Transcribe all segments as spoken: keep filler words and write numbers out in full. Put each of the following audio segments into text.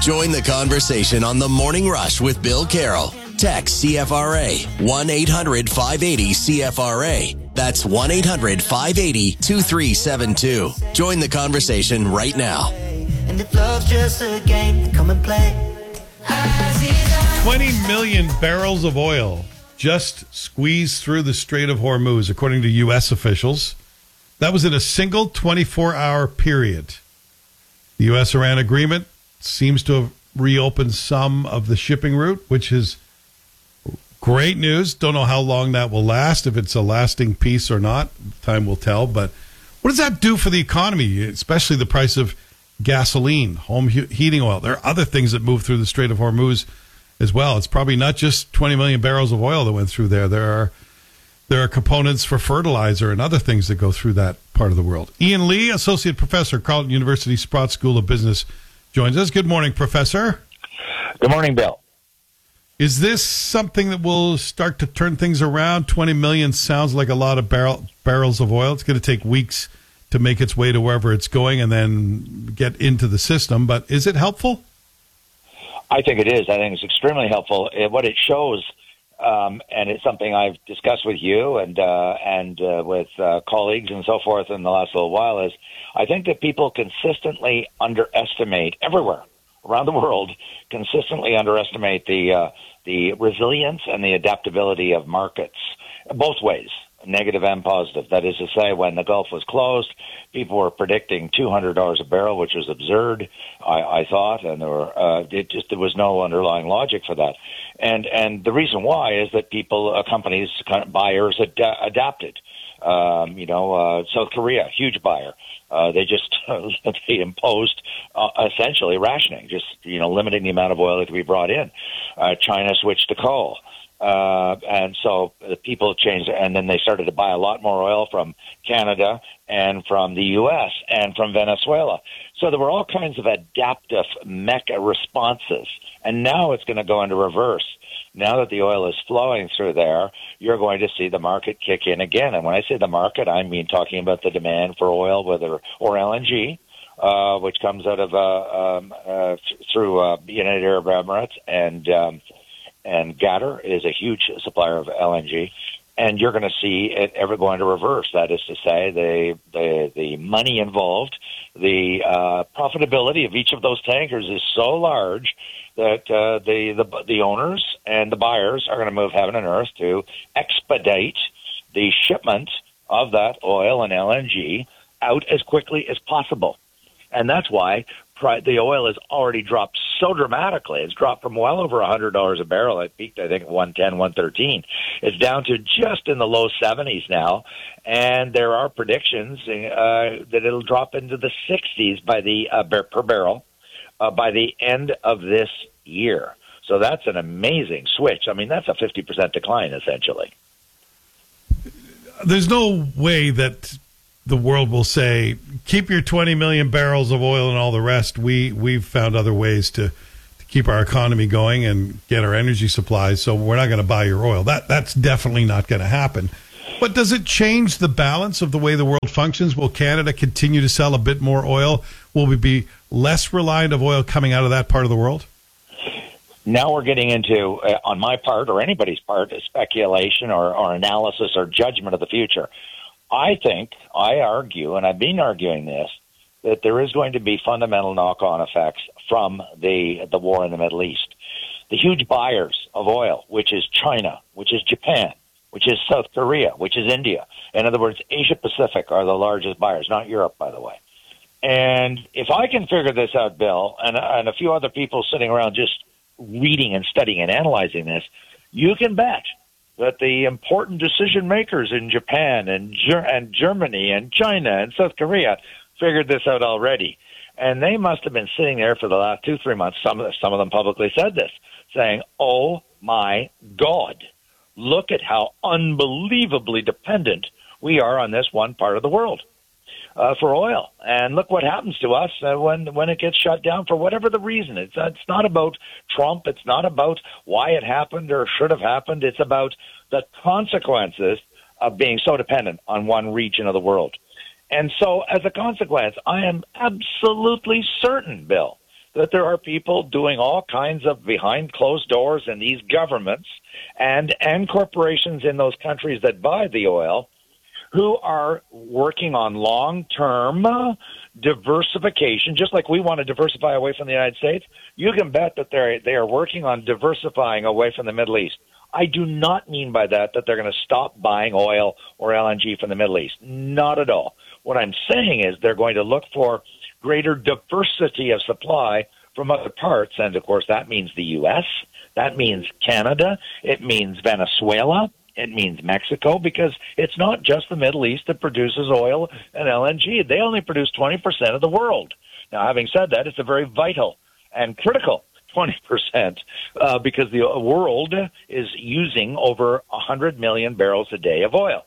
Join the conversation on The Morning Rush with Bill Carroll. Text C F R A, one eight hundred five eighty C F R A. That's one eight hundred five eighty two three seven two. Join the conversation right now. And if love's just a game, come and play. twenty million barrels of oil just squeezed through the Strait of Hormuz, according to U S officials. That was in a single twenty-four hour period. The U S Iran agreement seems to have reopened some of the shipping route, which is great news. Don't know how long that will last, if it's a lasting peace or not. Time will tell. But what does that do for the economy, especially the price of gasoline, home he- heating oil? There are other things that move through the Strait of Hormuz as well. It's probably not just twenty million barrels of oil that went through there. There are there are components for fertilizer and other things that go through that part of the world. Ian Lee, Associate Professor, Carleton University Sprott School of Business, joins us. Good morning, Professor. Good morning, Bill. Is this something that will start to turn things around? twenty million sounds like a lot of barrel, barrels of oil. It's going to take weeks to make its way to wherever it's going and then get into the system. But is it helpful? I think it is. I think it's extremely helpful. It, what it shows, um, and it's something I've discussed with you and uh, and uh, with uh, colleagues and so forth in the last little while, is I think that people consistently underestimate everywhere around the world, consistently underestimate the uh, the resilience and the adaptability of markets, both ways, negative and positive. That is to say, when the Gulf was closed, people were predicting two hundred dollars a barrel, which was absurd, I, I thought, and there were uh, it just there was no underlying logic for that. And and the reason why is that people, uh, companies, kind of buyers ad- adapted. Um, you know, uh, South Korea, huge buyer. Uh, they just they imposed uh, essentially rationing, just you know limiting the amount of oil that could be brought in. Uh, China switched to coal, uh, and so the people changed, and then they started to buy a lot more oil from Canada and from the U S and from Venezuela. So there were all kinds of adaptive mecha responses, and now it's going to go into reverse. Now that the oil is flowing through there, you're going to see the market kick in again. And when I say the market, I mean talking about the demand for oil, whether or L N G, uh, which comes out of uh, um, uh, through uh, United Arab Emirates, and um, and Qatar is a huge supplier of L N G. And you're going to see it ever going to reverse. That is to say, the the, the money involved, the uh, profitability of each of those tankers is so large that uh, the, the the owners and the buyers are going to move heaven and earth to expedite the shipment of that oil and L N G out as quickly as possible. And that's why pri- the oil has already dropped so dramatically. It's dropped from well over one hundred dollars a barrel. It peaked, I think, at one ten, one thirteen. It's down to just in the low seventies now. And there are predictions uh, that it'll drop into the sixties by the uh, bar- per barrel uh, by the end of this year. So that's an amazing switch. I mean, that's a fifty percent decline, essentially. There's no way that the world will say, keep your twenty million barrels of oil and all the rest. We, we've found other ways to, to keep our economy going and get our energy supplies, so we're not going to buy your oil. That That's definitely not going to happen. But does it change the balance of the way the world functions? Will Canada continue to sell a bit more oil? Will we be less reliant of oil coming out of that part of the world? Now we're getting into, uh, on my part or anybody's part, a speculation or, or analysis or judgment of the future. I think, I argue, and I've been arguing this, that there is going to be fundamental knock-on effects from the the war in the Middle East. The huge buyers of oil, which is China, which is Japan, which is South Korea, which is India. In other words, Asia-Pacific are the largest buyers, not Europe, by the way. And if I can figure this out, Bill, and, and a few other people sitting around just reading and studying and analyzing this, you can bet that the important decision makers in Japan and Ger- and Germany and China and South Korea figured this out already. And they must have been sitting there for the last two, three months. Some of, the, some of them publicly said this, saying, oh, my God, look at how unbelievably dependent we are on this one part of the world uh, for oil. And look what happens to us uh, when when it gets shut down for whatever the reason. It's, uh, it's not about Trump. It's not about why it happened or should have happened. It's about the consequences of being so dependent on one region of the world. And so as a consequence, I am absolutely certain, Bill, that there are people doing all kinds of behind closed doors in these governments and, and corporations in those countries that buy the oil who are working on long-term diversification, just like we want to diversify away from the United States. You can bet that they're, they are working on diversifying away from the Middle East. I do not mean by that that they're going to stop buying oil or L N G from the Middle East. Not at all. What I'm saying is they're going to look for greater diversity of supply from other parts. And, of course, that means the U S, that means Canada, it means Venezuela, it means Mexico, because it's not just the Middle East that produces oil and L N G. They only produce twenty percent of the world. Now, having said that, it's a very vital and critical twenty percent uh, because the world is using over one hundred million barrels a day of oil.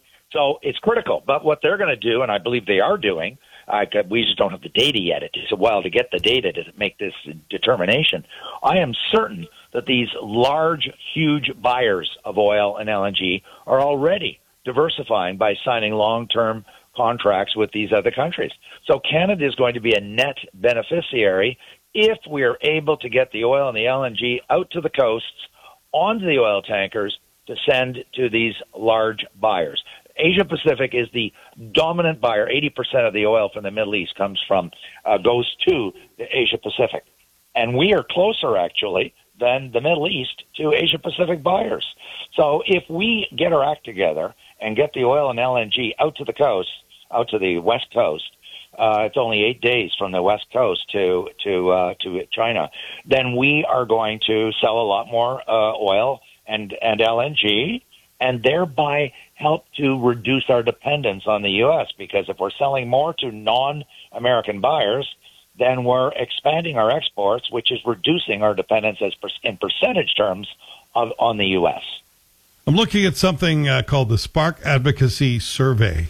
So it's critical. But what they're going to do, and I believe they are doing, uh, we just don't have the data yet. It takes a while to get the data to make this determination. I am certain that these large, huge buyers of oil and L N G are already diversifying by signing long-term contracts with these other countries. So Canada is going to be a net beneficiary if we are able to get the oil and the L N G out to the coasts, onto the oil tankers, to send to these large buyers. Asia Pacific is the dominant buyer. eighty percent of the oil from the Middle East comes from, uh, goes to the Asia Pacific. And we are closer, actually, than the Middle East to Asia Pacific buyers. So if we get our act together and get the oil and L N G out to the coast, out to the West Coast, uh, it's only eight days from the West Coast to to uh, to China, then we are going to sell a lot more uh, oil and, and L N G, and thereby help to reduce our dependence on the U S, because if we're selling more to non-American buyers, then we're expanding our exports, which is reducing our dependence as per, in percentage terms of, on the U S. I'm looking at something uh, called the Spark Advocacy Survey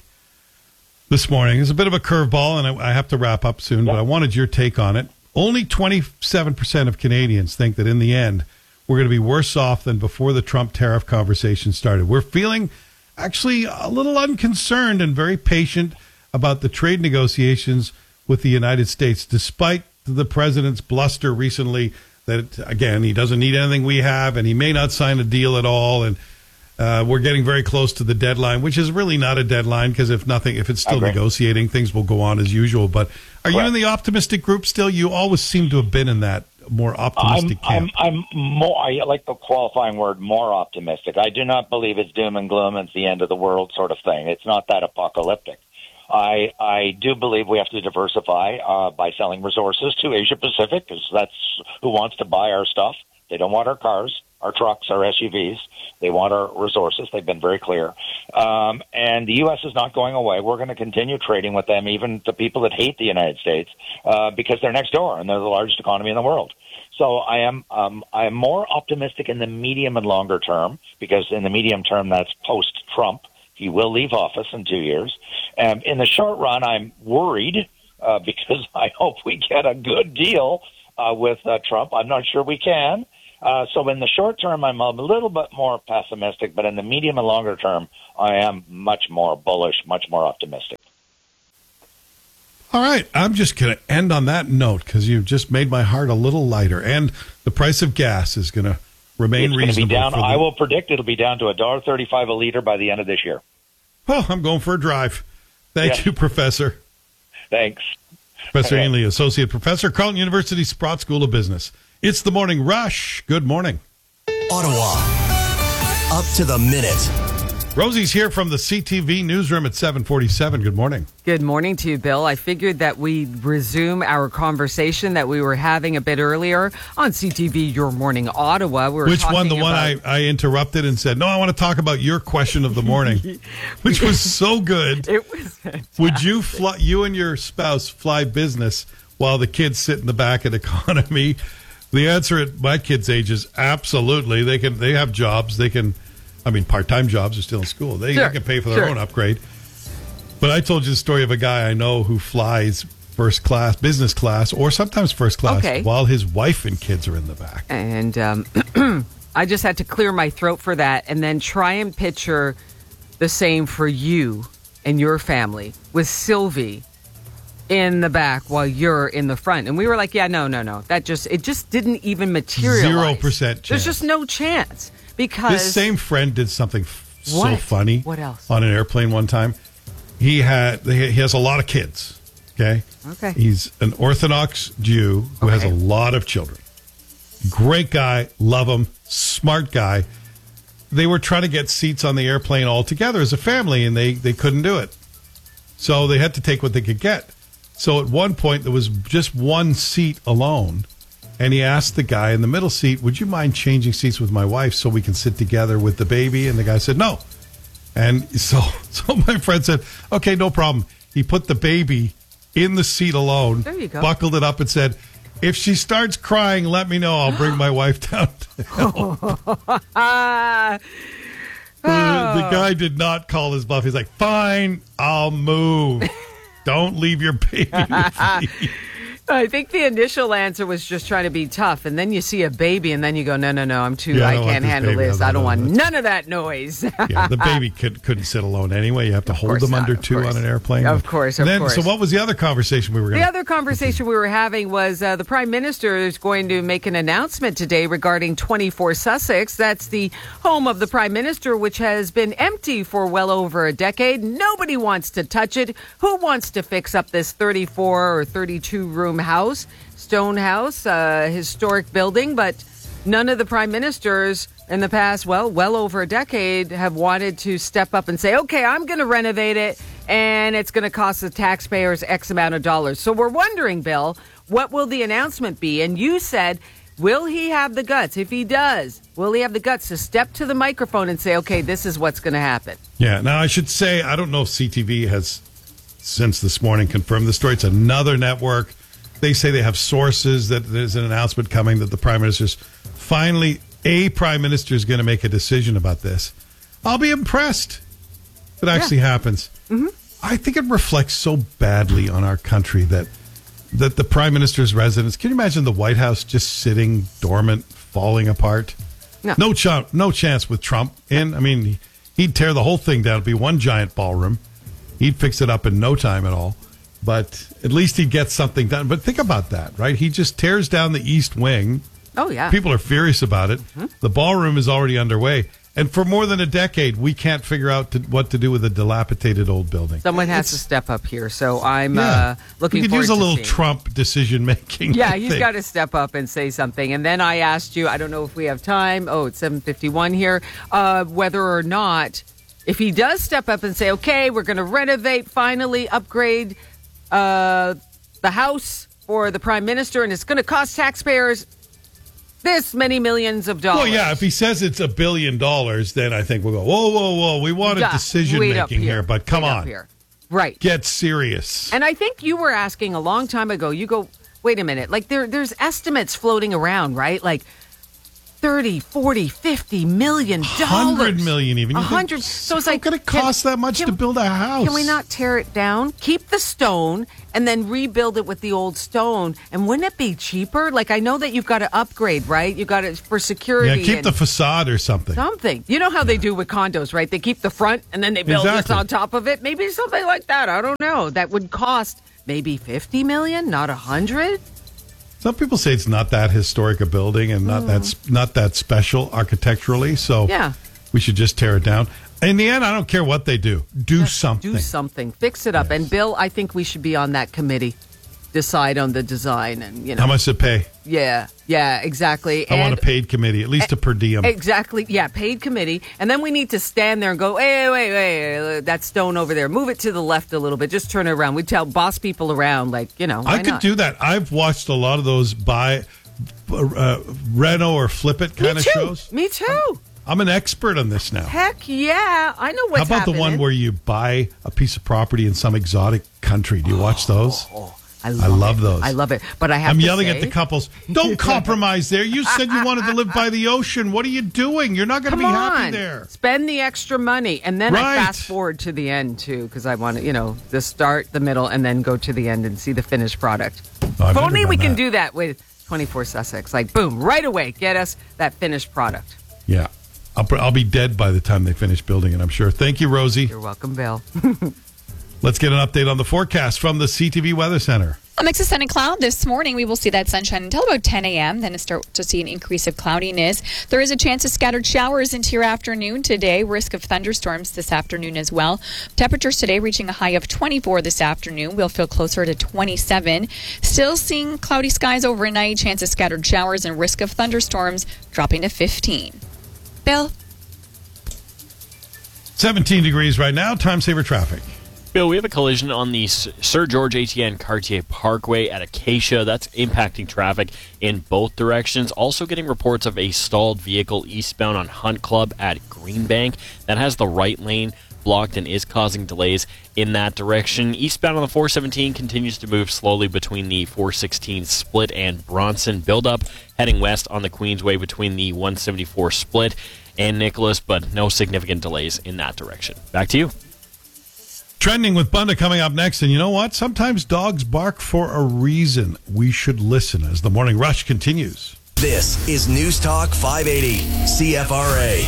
this morning. It's a bit of a curveball, and I, I have to wrap up soon, yeah. but I wanted your take on it. Only twenty-seven percent of Canadians think that in the end, we're going to be worse off than before the Trump tariff conversation started. We're feeling actually a little unconcerned and very patient about the trade negotiations with the United States, despite the president's bluster recently that, again, he doesn't need anything we have and he may not sign a deal at all. And uh, we're getting very close to the deadline, which is really not a deadline, because if nothing, if it's still negotiating, things will go on as usual. But are Correct. you in the optimistic group still? You always seem to have been in that more optimistic I'm, camp. I'm, I'm more, I like the qualifying word, more optimistic. I do not believe it's doom and gloom and it's the end of the world sort of thing. It's not that apocalyptic. I I do believe we have to diversify uh, by selling resources to Asia Pacific, because that's who wants to buy our stuff. They don't want our cars, our trucks, our S U Vs. They want our resources. They've been very clear. Um, and the U S is not going away. We're going to continue trading with them, even the people that hate the United States, uh, because they're next door and they're the largest economy in the world. So I am um, I am more optimistic in the medium and longer term, because in the medium term, that's post-Trump. He will leave office in two years. Um, in the short run, I'm worried uh, because I hope we get a good deal uh, with uh, Trump. I'm not sure we can. Uh, so in the short term, I'm a little bit more pessimistic, but in the medium and longer term, I am much more bullish, much more optimistic. All right. I'm just going to end on that note, because you've just made my heart a little lighter. And the price of gas is going to remain it's reasonable. Be down, for the... I will predict it'll be down to one dollar thirty-five a liter by the end of this year. Well, I'm going for a drive. Thank yeah. you, Professor. Thanks. Professor okay. Ainley, Associate Professor, Carleton University Sprott School of Business. It's the Morning Rush. Good morning. Ottawa. Up to the minute. Rosie's here from the C T V newsroom at seven forty-seven. Good morning. Good morning to you, Bill. I figured that we'd resume our conversation that we were having a bit earlier on C T V Your Morning Ottawa. We were Which one? The about... one I, I interrupted and said, no, I want to talk about your question of the morning, which was so good. It was fantastic. Would you fly, you and your spouse fly business while the kids sit in the back at economy? The answer at my kids' age is absolutely. They can. They have jobs. They can. I mean, part-time jobs are still in school. They, sure, they can pay for their sure. own upgrade. But I told you the story of a guy I know who flies first class, business class, or sometimes first class, okay. while his wife and kids are in the back. And um, I just had to clear my throat for that, and then try and picture the same for you and your family with Sylvie in the back while you're in the front. And we were like, yeah, no, no, no. That just, it just didn't even materialize. Zero percent chance. There's just no chance because. This same friend did something f- so What? funny. What else? On an airplane one time. He had, he has a lot of kids. Okay. Okay. He's an Orthodox Jew who has a Okay. lot of children. Great guy. Love him. Smart guy. They were trying to get seats on the airplane all together as a family, and they, they couldn't do it. So they had to take what they could get. So at one point, there was just one seat alone. And he asked the guy in the middle seat, would you mind changing seats with my wife so we can sit together with the baby? And the guy said, no. And so, so my friend said, okay, no problem. He put the baby in the seat alone, There you go. buckled it up and said, if she starts crying, let me know. I'll bring my wife down. Ah. The, the guy did not call his bluff. He's like, fine, I'll move. Don't leave your baby with me. I think the initial answer was just trying to be tough, and then you see a baby, and then you go, no, no, no, I'm too, Yeah, I I don't want can't this handle baby. this. I I don't don't want know. none of that noise. Yeah, the baby could, couldn't sit alone anyway. You have to hold course them not, under of two course. on an airplane. Of course, of And then, course. So what was the other conversation we were going The to... other conversation we were having was uh, the Prime Minister is going to make an announcement today regarding twenty-four Sussex. That's the home of the Prime Minister, which has been empty for well over a decade. Nobody wants to touch it. Who wants to fix up this thirty-four or thirty-two room house? Stone house, uh, historic building, but none of the prime ministers in the past, well, well over a decade, have wanted to step up and say, okay, I'm going to renovate it, and it's going to cost the taxpayers X amount of dollars. So we're wondering, Bill, what will the announcement be? And you said, will he have the guts? If he does, will he have the guts to step to the microphone and say, okay, this is what's going to happen? Yeah, now I should say, I don't know if C T V has, since this morning, confirmed the story. It's another network. They say they have sources that there's an announcement coming that the Prime Minister's finally, a Prime Minister is going to make a decision about this. I'll be impressed if it actually yeah. happens. Mm-hmm. I think it reflects so badly on our country that that the Prime Minister's residence, can you imagine the White House just sitting dormant, falling apart? No, no, ch- no chance with Trump in. I mean, he'd tear the whole thing down. It'd be one giant ballroom. He'd fix it up in no time at all. But at least he'd get something done. But think about that, right? He just tears down the East Wing. Oh, yeah. People are furious about it. Mm-hmm. The ballroom is already underway. And for more than a decade, we can't figure out to, what to do with a dilapidated old building. Someone has it's, to step up here. So I'm yeah. uh, looking we could forward use a to little seeing. Trump decision-making. Yeah, I he's think. got to step up and say something. And then I asked you, I don't know if we have time. Oh, it's seven fifty-one here. Uh, whether or not, if he does step up and say, okay, we're going to renovate, finally upgrade Uh, the house for the prime minister, and it's going to cost taxpayers this many millions of dollars. Well, yeah, if he says it's a billion dollars, then I think we'll go, whoa, whoa, whoa, we want a Duh, decision wait up making here, but come Wait up on. here. Right. Get serious. And I think you were asking a long time ago, you go, wait a minute, like there, there's estimates floating around, right? Like thirty, forty, fifty million dollars. one hundred million even. A hundred. So it's like, how could it cost can, that much can, to build a house? Can we not tear it down? Keep the stone and then rebuild it with the old stone. And wouldn't it be cheaper? Like, I know that you've got to upgrade, right? You got it for security. Yeah, keep and the facade or something. Something. You know how they do with condos, right? They keep the front and then they build Exactly. this on top of it. Maybe something like that. I don't know. That would cost maybe fifty million, not a hundred. Some people say it's not that historic a building and not that not that special architecturally, so Yeah. we should just tear it down. In the end, I don't care what they do. Do something. Do something. Fix it up. Yes. And Bill, I think we should be on that committee. Decide on the design and, you know. How much to pay? Yeah. Yeah, exactly. I and want a paid committee, at least a per diem. Exactly. Yeah, paid committee. And then we need to stand there and go, hey, wait, wait, wait, that stone over there. Move it to the left a little bit. Just turn it around. We tell boss people around, like, you know, why I could not? do that. I've watched a lot of those buy, uh, reno or flip it kind Me of too. shows. Me too. I'm an expert on this now. Heck yeah. I know what's How about happening. the one where you buy a piece of property in some exotic country? Do you watch those? Oh, I love, I love it. those. I love it. But I have I'm to yelling say, at the couples. Don't compromise there. You said you wanted to live by the ocean. What are you doing? You're not going to be Come happy on, there. spend the extra money, and then Right. I fast forward to the end too, because I want to, you know, the start, the middle, and then go to the end and see the finished product. Oh, I've if never only done we can that. do that with twenty-four Sussex, like boom, right away, get us that finished product. Yeah. I'll, pr- I'll be dead by the time they finish building it, I'm sure. Thank you, Rosie. You're welcome, Bill. Let's get an update on the forecast from the C T V Weather Center. A mix of sun and cloud this morning. We will see that sunshine until about ten a.m. Then start to see an increase of cloudiness. There is a chance of scattered showers into your afternoon today. Risk of thunderstorms this afternoon as well. Temperatures today reaching a high of twenty-four this afternoon. We'll feel closer to twenty-seven. Still seeing cloudy skies overnight. Chance of scattered showers and risk of thunderstorms dropping to fifteen. Bill? seventeen degrees right now. Time saver traffic. Bill, we have a collision on the Sir George Etienne Cartier Parkway at Acacia. That's impacting traffic in both directions. Also getting reports of a stalled vehicle eastbound on Hunt Club at Greenbank. That has the right lane blocked and is causing delays in that direction. Eastbound on the four seventeen continues to move slowly between the four sixteen Split and Bronson. Build-up heading west on the Queensway between the one seventy-four Split and Nicholas, but no significant delays in that direction. Back to you. Trending with Bunda coming up next. And you know what? Sometimes dogs bark for a reason. We should listen as the Morning Rush continues. This is News Talk five eighty C F R A.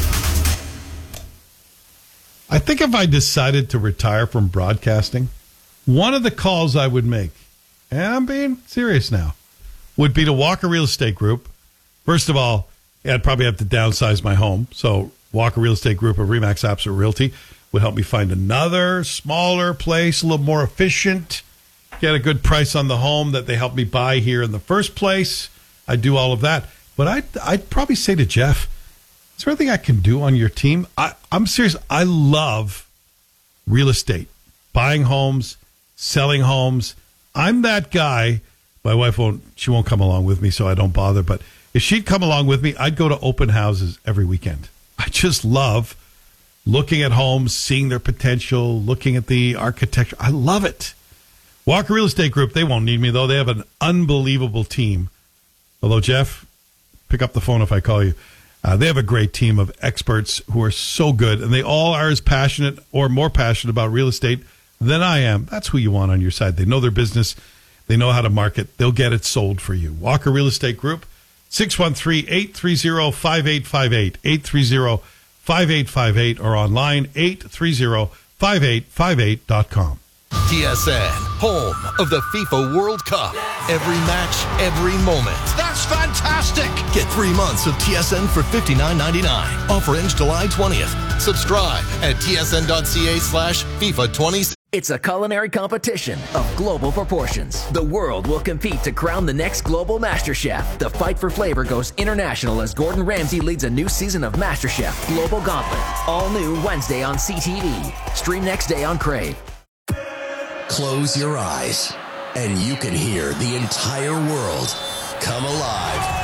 I think if I decided to retire from broadcasting, one of the calls I would make, and I'm being serious now, would be to Walker Real Estate Group. First of all, I'd probably have to downsize my home. So Walker Real Estate Group of Remax Absolute Realty would help me find another smaller place, a little more efficient, get a good price on the home that they helped me buy here in the first place. I do all of that. But I'd, I'd probably say to Jeff, is there anything I can do on your team? I, I'm serious. I love real estate, buying homes, selling homes. I'm that guy. My wife won't, she won't come along with me, so I don't bother. But if she'd come along with me, I'd go to open houses every weekend. I just love looking at homes, seeing their potential, looking at the architecture. I love it. Walker Real Estate Group, they won't need me, though. They have an unbelievable team. Although, Jeff, pick up the phone if I call you. Uh, they have a great team of experts who are so good, and they all are as passionate or more passionate about real estate than I am. That's who you want on your side. They know their business. They know how to market. They'll get it sold for you. Walker Real Estate Group, six one three, eight three zero, five eight five eight, eight three zero, five eight five eight, or online, eight three zero, five eight five eight dot com. T S N, home of the FIFA World Cup. Every match, every moment. That's fantastic! Get three months of T S N for fifty-nine ninety-nine. Offer ends July twentieth. Subscribe at tsn.ca slash FIFA 20. It's a culinary competition of global proportions. The world will compete to crown the next global master chef. The fight for flavor goes international as Gordon Ramsay leads a new season of MasterChef Global Gauntlet. All new Wednesday on C T V. Stream next day on Crave. Close your eyes, and you can hear the entire world come alive.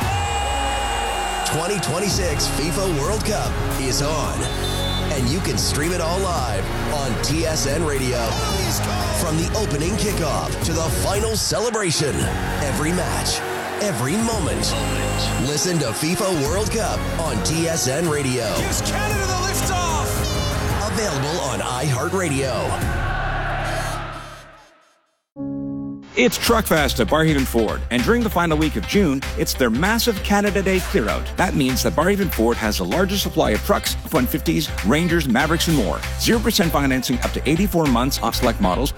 twenty twenty-six FIFA World Cup is on, and you can stream it all live on T S N Radio. From the opening kickoff to the final celebration, every match, every moment. Listen to FIFA World Cup on T S N Radio. Gives Canada the liftoff! Available on iHeartRadio. It's Truckfest at Barhaven Ford, and during the final week of June, it's their massive Canada Day clearout. That means that Barhaven Ford has the largest supply of trucks, F one fifties, Rangers, Mavericks, and more. zero percent financing up to eighty-four months on select models,